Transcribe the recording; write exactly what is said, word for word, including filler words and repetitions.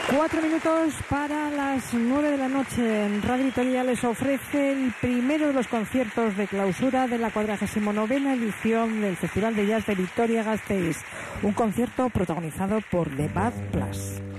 Cuatro minutos para las nueve de la noche. En Radio Vitoria les ofrece el primero de los conciertos de clausura de la cuadragésima novena edición del Festival de Jazz de Vitoria-Gasteiz. Un concierto protagonizado por The Bad Plus.